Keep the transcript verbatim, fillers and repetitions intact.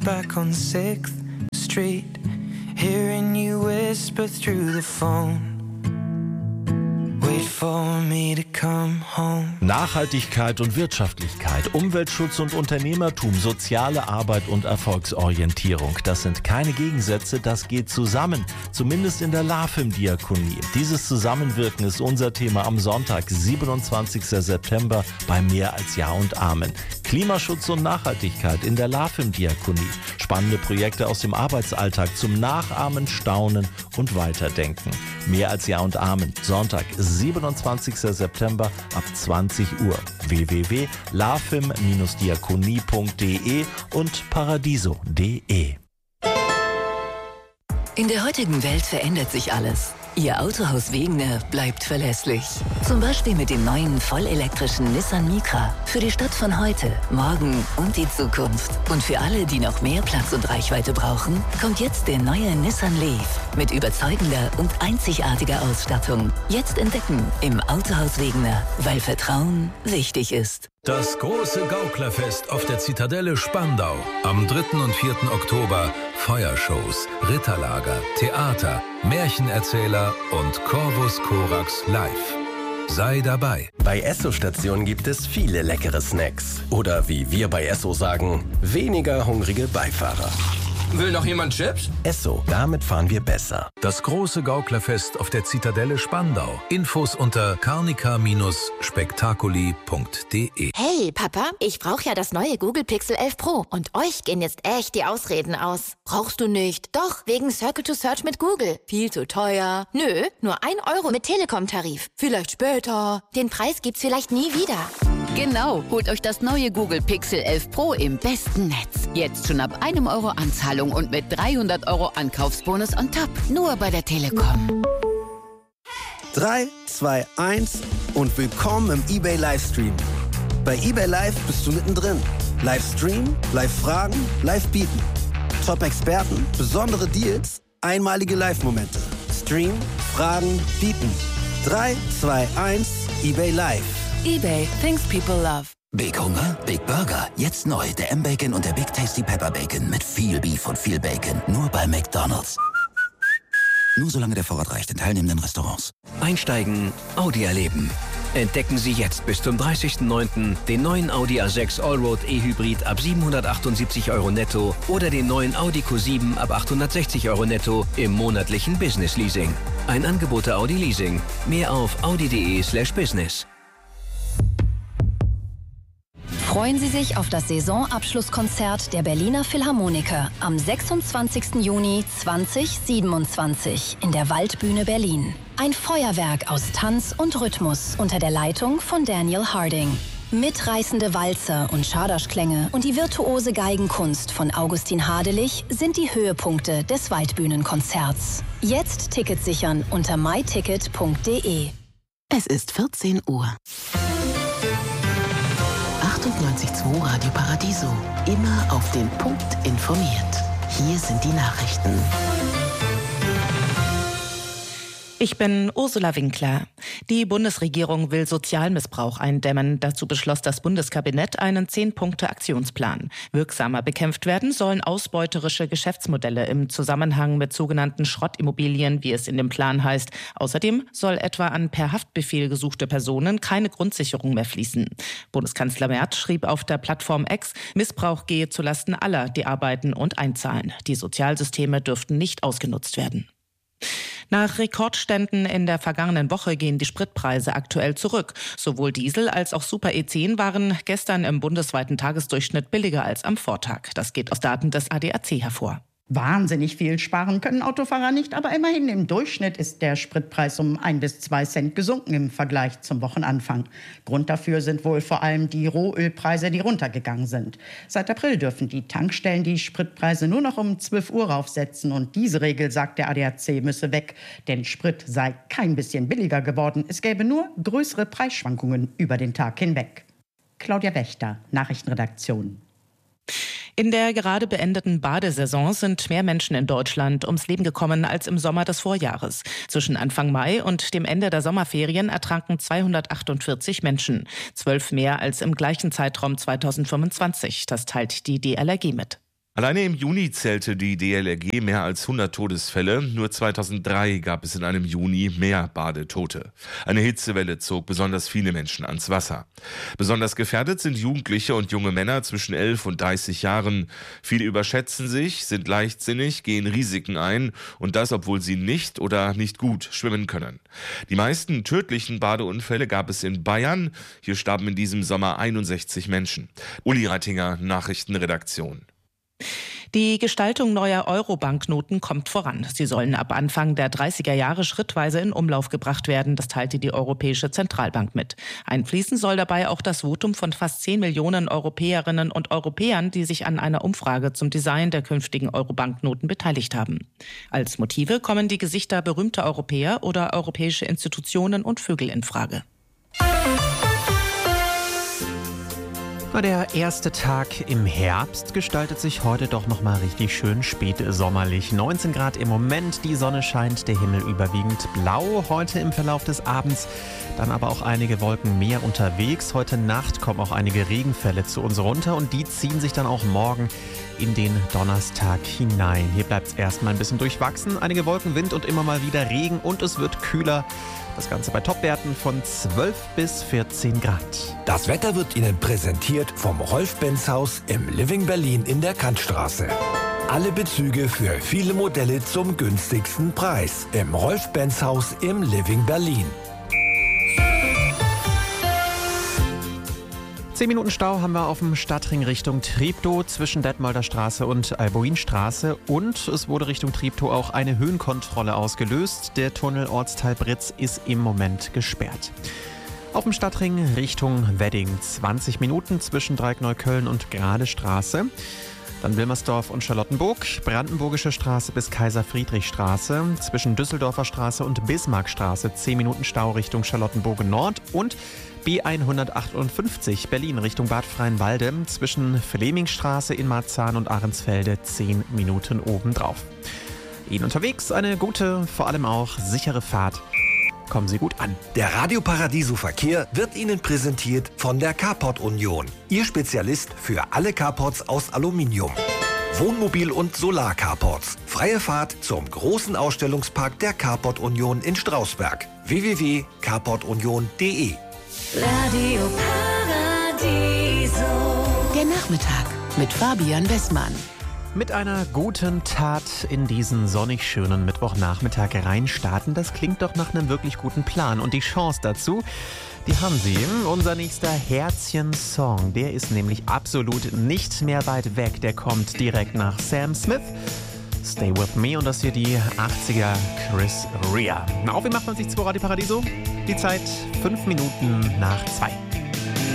back on sixth Street, hearing you whisper through the phone. Wait for me to come home. Nachhaltigkeit und Wirtschaftlichkeit, Umweltschutz und Unternehmertum, soziale Arbeit und Erfolgsorientierung. Das sind keine Gegensätze, das geht zusammen. Zumindest in der LAFEM-Diakonie. Dieses Zusammenwirken ist unser Thema am Sonntag, siebenundzwanzigsten September bei Mehr als Ja und Amen. Klimaschutz und Nachhaltigkeit in der LAFEM-Diakonie. Spannende Projekte aus dem Arbeitsalltag zum Nachahmen, Staunen und Weiterdenken. Mehr als Ja und Amen. Sonntag, siebenundzwanzigsten September ab zwanzig Uhr. w w w punkt lafem Bindestrich diakonie punkt de und paradiso punkt de. In der heutigen Welt verändert sich alles. Ihr Autohaus Wegener bleibt verlässlich. Zum Beispiel mit dem neuen vollelektrischen Nissan Micra. Für die Stadt von heute, morgen und die Zukunft. Und für alle, die noch mehr Platz und Reichweite brauchen, kommt jetzt der neue Nissan Leaf. Mit überzeugender und einzigartiger Ausstattung. Jetzt entdecken im Autohaus Wegener, weil Vertrauen wichtig ist. Das große Gauklerfest auf der Zitadelle Spandau. Am dritten und vierten Oktober Feuershows, Ritterlager, Theater, Märchenerzähler und Corvus Corax live. Sei dabei. Bei Esso-Stationen gibt es viele leckere Snacks. Oder wie wir bei Esso sagen, weniger hungrige Beifahrer. Will noch jemand Chips? Esso, damit fahren wir besser. Das große Gauklerfest auf der Zitadelle Spandau. Infos unter carnica Spektakuli punkt de. Hey, Papa, ich brauche ja das neue Google Pixel elf Pro. Und euch gehen jetzt echt die Ausreden aus. Brauchst du nicht? Doch, wegen Circle to Search mit Google. Viel zu teuer. Nö, nur ein Euro mit Telekom-Tarif. Vielleicht später. Den Preis gibt's vielleicht nie wieder. Genau, holt euch das neue Google Pixel elf Pro im besten Netz. Jetzt schon ab einem Euro Anzahlung und mit dreihundert Euro Ankaufsbonus on top. Nur bei der Telekom. drei, zwei, eins und willkommen im eBay Livestream. Bei eBay Live bist du mittendrin. Livestream, Live-Fragen, Live-Bieten. Top-Experten, besondere Deals, einmalige Live-Momente. Stream, Fragen, Bieten. drei, zwei, eins, eBay Live. eBay, things people love. Big Hunger, Big Burger. Jetzt neu, der M-Bacon und der Big Tasty Pepper Bacon mit viel Beef und viel Bacon. Nur bei McDonald's. Nur solange der Vorrat reicht in teilnehmenden Restaurants. Einsteigen, Audi erleben. Entdecken Sie jetzt bis zum dreißigsten neunten den neuen Audi A sechs Allroad E-Hybrid ab siebenhundertachtundsiebzig Euro netto oder den neuen Audi Q sieben ab achthundertsechzig Euro netto im monatlichen Business Leasing. Ein Angebot der Audi Leasing. Mehr auf audi punkt de slash business. Freuen Sie sich auf das Saisonabschlusskonzert der Berliner Philharmoniker am sechsundzwanzigsten Juni zweitausendsiebenundzwanzig in der Waldbühne Berlin. Ein Feuerwerk aus Tanz und Rhythmus unter der Leitung von Daniel Harding. Mitreißende Walzer und Schadaschklänge und die virtuose Geigenkunst von Augustin Hadelich sind die Höhepunkte des Waldbühnenkonzerts. Jetzt Tickets sichern unter my ticket punkt de. Es ist vierzehn Uhr. achtundneunzig Komma zwei Radio Paradiso. Immer auf den Punkt informiert. Hier sind die Nachrichten. Ich bin Ursula Winkler. Die Bundesregierung will Sozialmissbrauch eindämmen. Dazu beschloss das Bundeskabinett einen zehn-Punkte-Aktionsplan. Wirksamer bekämpft werden sollen ausbeuterische Geschäftsmodelle im Zusammenhang mit sogenannten Schrottimmobilien, wie es in dem Plan heißt. Außerdem soll etwa an per Haftbefehl gesuchte Personen keine Grundsicherung mehr fließen. Bundeskanzler Merz schrieb auf der Plattform X, Missbrauch gehe zulasten aller, die arbeiten und einzahlen. Die Sozialsysteme dürften nicht ausgenutzt werden. Nach Rekordständen in der vergangenen Woche gehen die Spritpreise aktuell zurück. Sowohl Diesel als auch Super E zehn waren gestern im bundesweiten Tagesdurchschnitt billiger als am Vortag. Das geht aus Daten des A D A C hervor. Wahnsinnig viel sparen können Autofahrer nicht, aber immerhin im Durchschnitt ist der Spritpreis um ein bis zwei Cent gesunken im Vergleich zum Wochenanfang. Grund dafür sind wohl vor allem die Rohölpreise, die runtergegangen sind. Seit April dürfen die Tankstellen die Spritpreise nur noch um zwölf Uhr raufsetzen und diese Regel, sagt der A D A C, müsse weg, denn Sprit sei kein bisschen billiger geworden. Es gäbe nur größere Preisschwankungen über den Tag hinweg. Claudia Wächter, Nachrichtenredaktion. In der gerade beendeten Badesaison sind mehr Menschen in Deutschland ums Leben gekommen als im Sommer des Vorjahres. Zwischen Anfang Mai und dem Ende der Sommerferien ertranken zweihundertachtundvierzig Menschen. Zwölf mehr als im gleichen Zeitraum zweitausendfünfundzwanzig. Das teilt die D L R G mit. Alleine im Juni zählte die D L R G mehr als hundert Todesfälle. Nur zweitausenddrei gab es in einem Juni mehr Badetote. Eine Hitzewelle zog besonders viele Menschen ans Wasser. Besonders gefährdet sind Jugendliche und junge Männer zwischen elf und dreißig Jahren. Viele überschätzen sich, sind leichtsinnig, gehen Risiken ein und das, obwohl sie nicht oder nicht gut schwimmen können. Die meisten tödlichen Badeunfälle gab es in Bayern. Hier starben in diesem Sommer einundsechzig Menschen. Uli Reitinger, Nachrichtenredaktion. Die Gestaltung neuer Euro-Banknoten kommt voran. Sie sollen ab Anfang der dreißiger Jahre schrittweise in Umlauf gebracht werden. Das teilte die Europäische Zentralbank mit. Einfließen soll dabei auch das Votum von fast zehn Millionen Europäerinnen und Europäern, die sich an einer Umfrage zum Design der künftigen Euro-Banknoten beteiligt haben. Als Motive kommen die Gesichter berühmter Europäer oder europäische Institutionen und Vögel in Frage. Der erste Tag im Herbst gestaltet sich heute doch noch mal richtig schön spät sommerlich. neunzehn Grad im Moment, die Sonne scheint, der Himmel überwiegend blau. Heute im Verlauf des Abends dann aber auch einige Wolken mehr unterwegs. Heute Nacht kommen auch einige Regenfälle zu uns runter und die ziehen sich dann auch morgen in den Donnerstag hinein. Hier bleibt es erstmal ein bisschen durchwachsen. Einige Wolken, Wind und immer mal wieder Regen und es wird kühler. Das Ganze bei Topwerten von zwölf bis vierzehn Grad. Das Wetter wird Ihnen präsentiert vom Rolf-Benz-Haus im Living Berlin in der Kantstraße. Alle Bezüge für viele Modelle zum günstigsten Preis im Rolf-Benz-Haus im Living Berlin. Zehn Minuten Stau haben wir auf dem Stadtring Richtung Treptow zwischen Detmolder Straße und Albuinstraße. Und es wurde Richtung Treptow auch eine Höhenkontrolle ausgelöst. Der Tunnel Ortsteil Britz ist im Moment gesperrt. Auf dem Stadtring Richtung Wedding zwanzig Minuten zwischen Dreieckneukölln und Gradestraße. Dann Wilmersdorf und Charlottenburg, Brandenburgische Straße bis Kaiser-Friedrich-Straße, zwischen Düsseldorfer Straße und Bismarckstraße zehn Minuten Stau Richtung Charlottenburg Nord und B hundertachtundfünfzig Berlin Richtung Bad Freienwalde, zwischen Flemingstraße in Marzahn und Ahrensfelde zehn Minuten obendrauf. Ihnen unterwegs eine gute, vor allem auch sichere Fahrt. Kommen Sie gut an. Der Radio Paradiso Verkehr wird Ihnen präsentiert von der Carport Union. Ihr Spezialist für alle Carports aus Aluminium. Wohnmobil- und Solar-Carports. Freie Fahrt zum großen Ausstellungspark der Carport Union in Strausberg. w w w punkt carport union punkt d e Radio Paradiso. Der Nachmittag mit Fabian Westmann. Mit einer guten Tat in diesen sonnig schönen Mittwochnachmittag reinstarten, das klingt doch nach einem wirklich guten Plan. Und die Chance dazu, die haben Sie. Unser nächster Herzchen-Song, der ist nämlich absolut nicht mehr weit weg. Der kommt direkt nach Sam Smith. Stay With Me und das hier die achtziger Chris Rea. Auf wie macht man sich zu Radio Paradiso? Die Zeit fünf Minuten nach zwei.